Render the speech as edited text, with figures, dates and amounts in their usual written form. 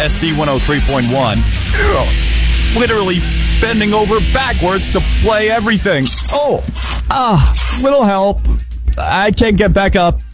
SC 103.1. Literally bending over backwards to play everything. Little help. I can't get back up.